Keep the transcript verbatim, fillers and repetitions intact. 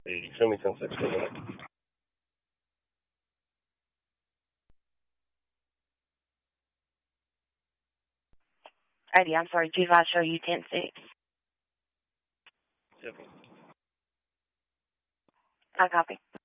Hey, show me ten six for a minute. Alrighty, I'm sorry. G five show you ten six. Yep. I copy.